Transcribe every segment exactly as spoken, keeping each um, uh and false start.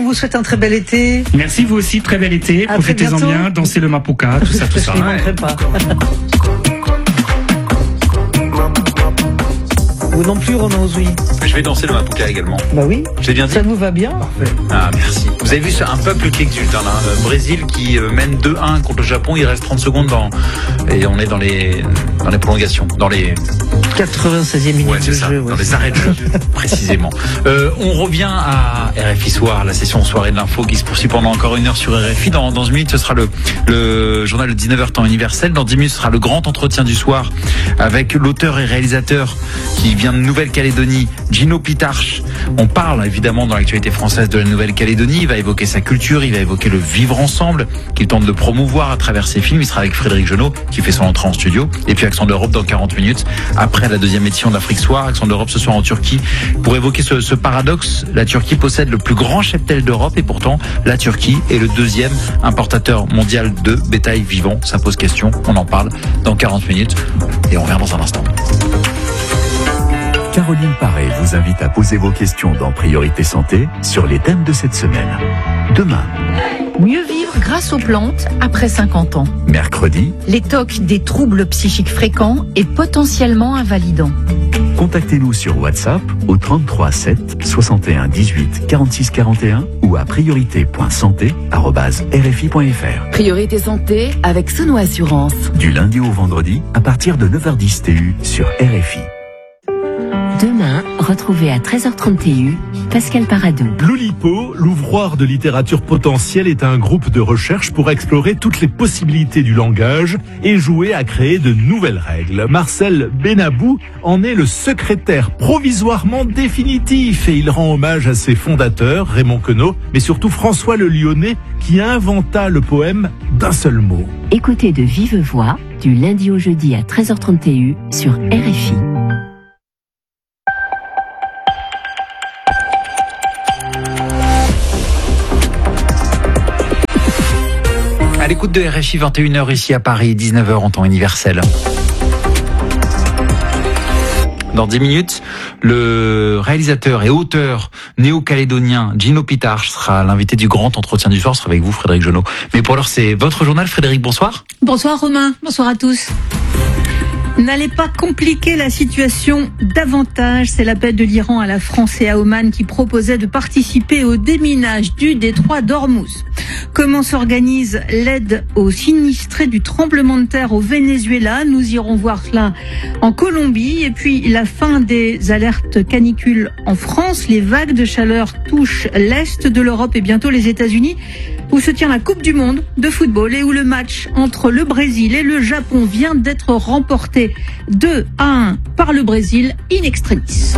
vous souhaite un très bel été. Merci, vous aussi, très bel été. À Profitez-en bien, dansez le mapuka, tout ça, tout ça. Je n'y manquerai pas. Vous non plus, Romain Ozoui. Je vais danser le mapuka également. Bah oui. J'ai bien dit. Ça vous va bien. Parfait. Ah, merci. Vous avez vu un peuple qui exulte, hein, là. Le Brésil qui mène deux un contre le Japon. Il reste trente secondes dans, et on est dans les, dans les prolongations, dans les quatre-vingt-seizième minute ouais, de c'est ça, jeu. Ouais. Dans les arrêts de jeu, précisément. Euh, on revient à R F I Soir, la session soirée de l'info qui se poursuit pendant encore une heure sur R F I. Dans, dans une minute, ce sera le, le journal de dix-neuf heures temps universel. Dans dix minutes, ce sera le grand entretien du soir avec l'auteur et réalisateur qui vient de Nouvelle-Calédonie, Gino Pitarch. On parle évidemment dans l'actualité française de la Nouvelle-Calédonie. Il va évoquer sa culture, il va évoquer le vivre ensemble qu'il tente de promouvoir à travers ses films. Il sera avec Frédéric Genot qui fait son entrée en studio. Et puis Accent d'Europe dans quarante minutes. Après la deuxième édition d'Afrique Soir, Accent d'Europe ce soir en Turquie. Pour évoquer ce, ce paradoxe, la Turquie possède le plus grand cheptel d'Europe et pourtant la Turquie est le deuxième importateur mondial de bétail vivant. Ça pose question, on en parle dans quarante minutes et on revient dans un instant. Caroline Paré vous invite à poser vos questions dans Priorité Santé sur les thèmes de cette semaine. Demain, mieux vivre grâce aux plantes après cinquante ans. mercredi, Les T O C, des troubles psychiques fréquents et potentiellement invalidants. contactez-nous sur WhatsApp au trente-trois sept soixante et un dix-huit quarante-six quarante et un ou à priorité point santé arobase r f i point f r. Priorité Santé avec Sono Assurance. Du lundi au vendredi à partir de neuf heures dix T U sur R F I. Demain, retrouvez à treize heures trente T U Pascal Paradou. L'Oulipo, l'ouvroir de littérature potentielle, est un groupe de recherche pour explorer toutes les possibilités du langage et jouer à créer de nouvelles règles. Marcel Benabou en est le secrétaire provisoirement définitif et il rend hommage à ses fondateurs, Raymond Queneau, mais surtout François le Lyonnais, qui inventa le poème d'un seul mot. Écoutez de vive voix, du lundi au jeudi à treize heures trente T U sur R F I. À l'écoute de R F I, vingt et une heures ici à Paris, dix-neuf heures en temps universel. Dans dix minutes, le réalisateur et auteur néo-calédonien Gino Pitarch sera l'invité du grand entretien du soir. Ce sera avec vous, Frédéric Genot. Mais pour l'heure, c'est votre journal. Frédéric, bonsoir. Bonsoir Romain, bonsoir à tous. N'allez pas compliquer la situation davantage. C'est l'appel de l'Iran à la France et à Oman qui proposait de participer au déminage du détroit d'Ormuz. Comment s'organise l'aide aux sinistrés du tremblement de terre au Venezuela? Nous irons voir cela en Colombie. Et puis la fin des alertes canicules en France. Les vagues de chaleur touchent l'Est de l'Europe et bientôt les États-Unis, où se tient la Coupe du Monde de football et où le match entre le Brésil et le Japon vient d'être remporté deux à un par le Brésil in extremis.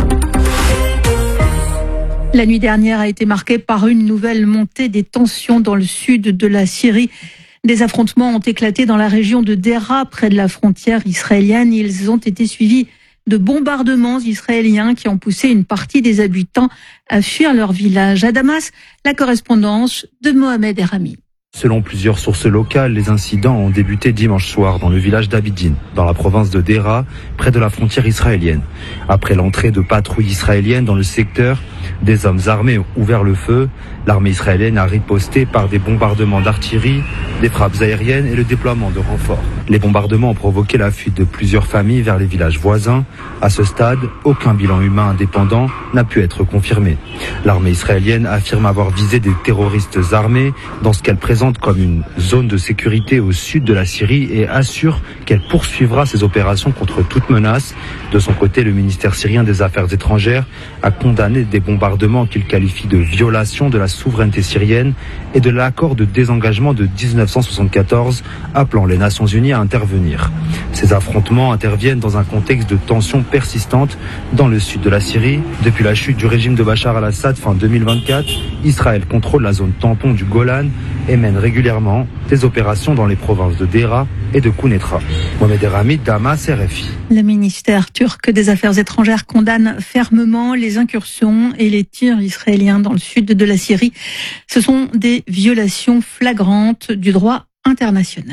La nuit dernière a été marquée par une nouvelle montée des tensions dans le sud de la Syrie. Des affrontements ont éclaté dans la région de Deraa, près de la frontière israélienne. Ils ont été suivis de bombardements israéliens qui ont poussé une partie des habitants à fuir leur village. À Damas, la correspondance de Mohamed Erami. Selon plusieurs sources locales, les incidents ont débuté dimanche soir dans le village d'Abidine, dans la province de Deraa, près de la frontière israélienne. Après l'entrée de patrouilles israéliennes dans le secteur, des hommes armés ont ouvert le feu. L'armée israélienne a riposté par des bombardements d'artillerie, des frappes aériennes et le déploiement de renforts. Les bombardements ont provoqué la fuite de plusieurs familles vers les villages voisins. À ce stade, aucun bilan humain indépendant n'a pu être confirmé. L'armée israélienne affirme avoir visé des terroristes armés dans ce qu'elle présente comme une zone de sécurité au sud de la Syrie et assure qu'elle poursuivra ses opérations contre toute menace. De son côté, le ministère syrien des Affaires étrangères a condamné des bombardements qu'il qualifie de violation de la souveraineté syrienne et de l'accord de désengagement de dix-neuf cent soixante-quatorze, appelant les Nations Unies à intervenir. Ces affrontements interviennent dans un contexte de tensions persistantes dans le sud de la Syrie. Depuis la chute du régime de Bachar al-Assad fin deux mille vingt-quatre, Israël contrôle la zone tampon du Golan et mène régulièrement des opérations dans les provinces de Deraa et de Quneitra. Mohamed Erami, Damas, R F I. Le ministère turc des Affaires étrangères condamne fermement les incursions et les tirs israéliens dans le sud de la Syrie. Ce sont des violations flagrantes du droit international.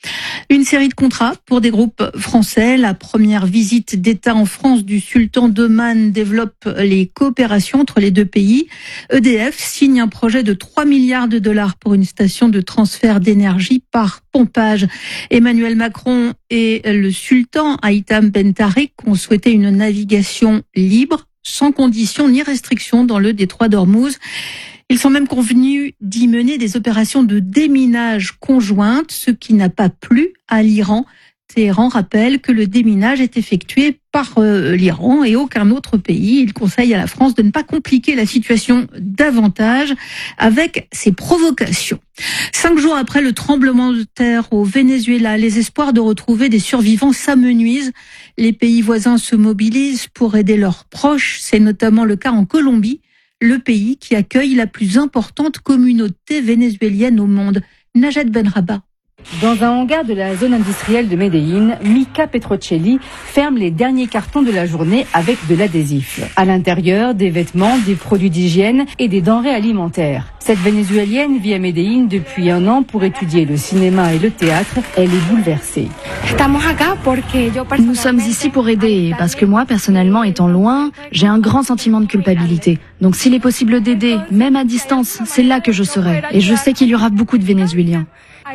Une série de contrats pour des groupes français. La première visite d'État en France du sultan d'Oman développe les coopérations entre les deux pays. E D F signe un projet de trois milliards de dollars pour une station de transfert d'énergie par pompage. Emmanuel Macron et le sultan Haitham Ben Tarik ont souhaité une navigation libre, sans conditions ni restrictions dans le détroit d'Ormuz. Ils sont même convenus d'y mener des opérations de déminage conjointes, ce qui n'a pas plu à l'Iran. Téhéran rappelle que le déminage est effectué par euh, l'Iran et aucun autre pays. Il conseille à la France de ne pas compliquer la situation davantage avec ses provocations. Cinq jours après le tremblement de terre au Venezuela, les espoirs de retrouver des survivants s'amenuisent. Les pays voisins se mobilisent pour aider leurs proches. C'est notamment le cas en Colombie, le pays qui accueille la plus importante communauté vénézuélienne au monde. Najat Benraba. Dans un hangar de la zone industrielle de Medellín, Mika Petrocelli ferme les derniers cartons de la journée avec de l'adhésif. À l'intérieur, des vêtements, des produits d'hygiène et des denrées alimentaires. Cette Vénézuélienne vit à Medellín depuis un an pour étudier le cinéma et le théâtre. Elle est bouleversée. Nous sommes ici pour aider, parce que moi, personnellement, étant loin, j'ai un grand sentiment de culpabilité. Donc s'il est possible d'aider, même à distance, c'est là que je serai. Et je sais qu'il y aura beaucoup de Vénézuéliens.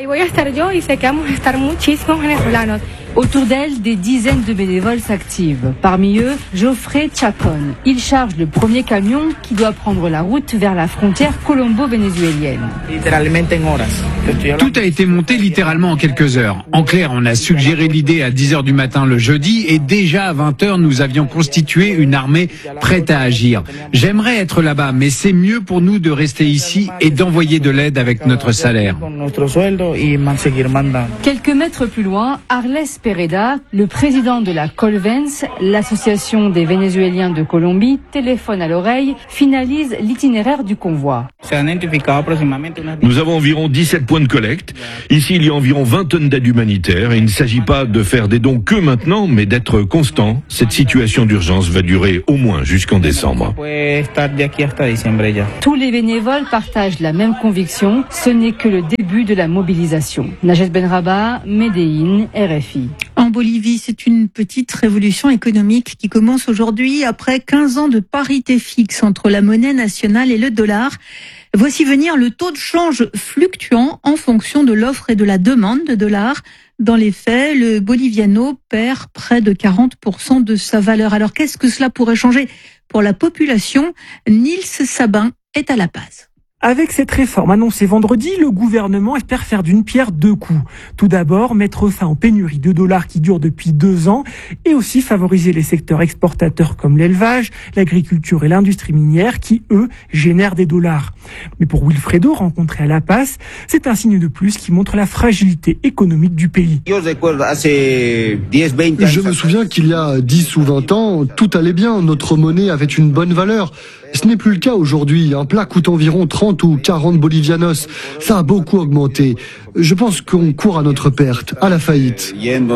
Autour d'elle, des dizaines de bénévoles s'activent. Parmi eux, Geoffrey Chacon. Il charge le premier camion qui doit prendre la route vers la frontière colombo-vénézuélienne. Tout a été monté littéralement en quelques heures. En clair, on a suggéré l'idée à dix heures du matin le jeudi et déjà à vingt heures, nous avions constitué une armée prête à agir. J'aimerais être là-bas, mais c'est mieux pour nous de rester ici et d'envoyer de l'aide avec notre salaire. Quelques mètres plus loin, Arles Pereda, le président de la Colvens, l'association des Vénézuéliens de Colombie, téléphone à l'oreille, finalise l'itinéraire du convoi. Nous avons environ dix-sept points de collecte. Ici, il y a environ vingt tonnes d'aide humanitaire et il ne s'agit pas de faire des dons que maintenant, mais d'être constant. Cette situation d'urgence va durer au moins jusqu'en décembre. Tous les bénévoles partagent la même conviction, ce n'est que le début de la mobilisation. Najat Benraba, Medellín, R F I. En Bolivie, c'est une petite révolution économique qui commence aujourd'hui après quinze ans de parité fixe entre la monnaie nationale et le dollar. Voici venir le taux de change fluctuant en fonction de l'offre et de la demande de dollars. Dans les faits, le boliviano perd près de quarante pour cent de sa valeur. Alors qu'est-ce que cela pourrait changer pour la population? Nils Sabin est à la base. Avec cette réforme annoncée vendredi, le gouvernement espère faire d'une pierre deux coups. Tout d'abord, mettre fin aux pénuries de dollars qui durent depuis deux ans et aussi favoriser les secteurs exportateurs comme l'élevage, l'agriculture et l'industrie minière qui, eux, génèrent des dollars. Mais pour Wilfredo, rencontré à La Paz, c'est un signe de plus qui montre la fragilité économique du pays. Je me souviens qu'il y a dix ou vingt ans, tout allait bien, notre monnaie avait une bonne valeur. Ce n'est plus le cas aujourd'hui. Un plat coûte environ trente ou quarante bolivianos. Ça a beaucoup augmenté. Je pense qu'on court à notre perte, à la faillite.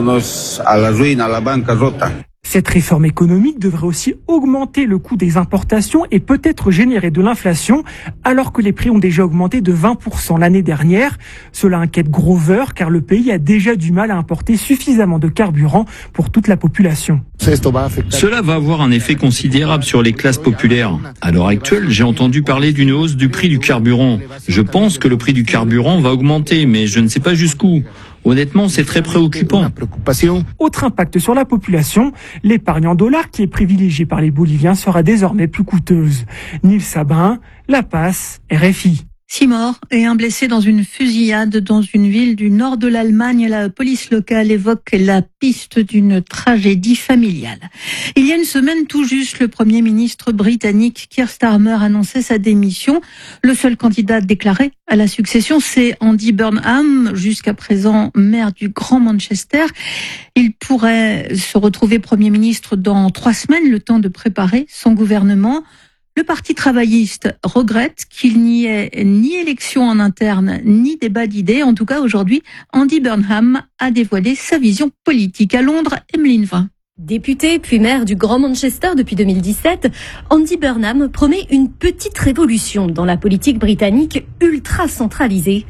Cette réforme économique devrait aussi augmenter le coût des importations et peut-être générer de l'inflation, alors que les prix ont déjà augmenté de vingt pour cent l'année dernière. Cela inquiète Grover, car le pays a déjà du mal à importer suffisamment de carburant pour toute la population. Cela va avoir un effet considérable sur les classes populaires. À l'heure actuelle, j'ai entendu parler d'une hausse du prix du carburant. Je pense que le prix du carburant va augmenter, mais je ne sais pas jusqu'où. Honnêtement, c'est très préoccupant. Autre impact sur la population, l'épargne en dollars qui est privilégiée par les Boliviens sera désormais plus coûteuse. Nils Sabin, La Paz, R F I. Six morts et un blessé dans une fusillade dans une ville du nord de l'Allemagne. La police locale évoque la piste d'une tragédie familiale. Il y a une semaine tout juste, le Premier ministre britannique Keir Starmer annonçait sa démission. Le seul candidat déclaré à la succession, c'est Andy Burnham, jusqu'à présent maire du Grand Manchester. Il pourrait se retrouver Premier ministre dans trois semaines, le temps de préparer son gouvernement. Le Parti travailliste regrette qu'il n'y ait ni élection en interne, ni débat d'idées. En tout cas, aujourd'hui, Andy Burnham a dévoilé sa vision politique. À Londres, Emeline Vin. Député puis maire du Grand Manchester depuis deux mille dix-sept, Andy Burnham promet une petite révolution dans la politique britannique ultra centralisée.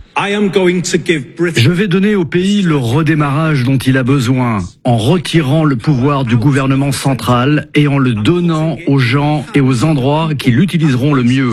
Je vais donner au pays le redémarrage dont il a besoin, en retirant le pouvoir du gouvernement central et en le donnant aux gens et aux endroits qui l'utiliseront le mieux.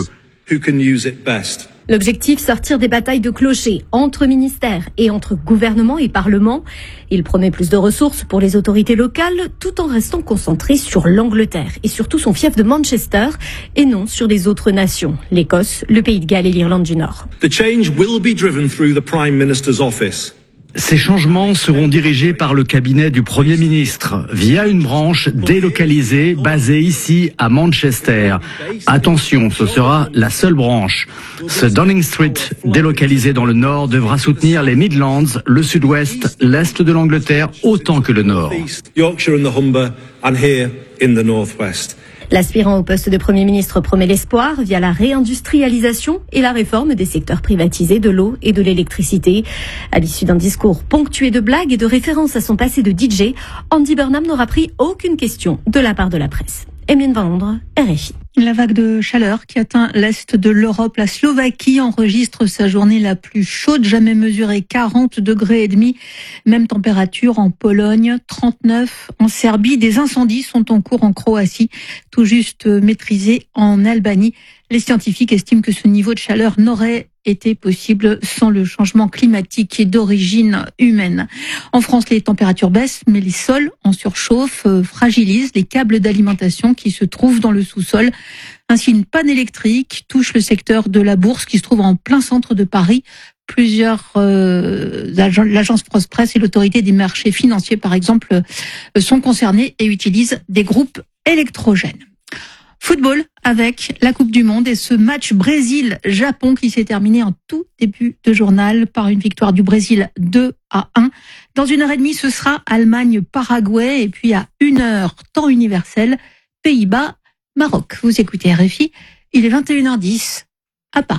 L'objectif, sortir des batailles de clochers entre ministères et entre gouvernement et parlement. Il promet plus de ressources pour les autorités locales tout en restant concentré sur l'Angleterre et surtout son fief de Manchester et non sur les autres nations, l'Écosse, le Pays de Galles et l'Irlande du Nord. The change will be driven through the Prime Minister's office. Ces changements seront dirigés par le cabinet du Premier ministre, via une branche délocalisée basée ici à Manchester. Attention, ce sera la seule branche. Ce Downing Street, délocalisé dans le nord, devra soutenir les Midlands, le sud-ouest, l'est de l'Angleterre, autant que le nord. Yorkshire and the Humber, and here in the northwest. L'aspirant au poste de Premier ministre promet l'espoir via la réindustrialisation et la réforme des secteurs privatisés de l'eau et de l'électricité. À l'issue d'un discours ponctué de blagues et de références à son passé de D J, Andy Burnham n'aura pris aucune question de la part de la presse. Emeline Van Londres, R F I. La vague de chaleur qui atteint l'est de l'Europe, la Slovaquie enregistre sa journée la plus chaude jamais mesurée, quarante degrés et demi. Même température en Pologne, trente-neuf en Serbie. Des incendies sont en cours en Croatie, tout juste maîtrisés en Albanie. Les scientifiques estiment que ce niveau de chaleur n'aurait été possible sans le changement climatique qui est d'origine humaine. En France, les températures baissent, mais les sols en surchauffe euh, fragilisent les câbles d'alimentation qui se trouvent dans le sous-sol. Ainsi, une panne électrique touche le secteur de la Bourse qui se trouve en plein centre de Paris. Plusieurs euh, agents, l'agence France Presse et l'autorité des marchés financiers, par exemple, euh, sont concernés et utilisent des groupes électrogènes. Football avec la Coupe du Monde et ce match Brésil-Japon qui s'est terminé en tout début de journal par une victoire du Brésil deux à un. Dans une heure et demie, ce sera Allemagne-Paraguay et puis à une heure, temps universel, Pays-Bas-Maroc. Vous écoutez R F I, il est vingt et une heures dix à Paris.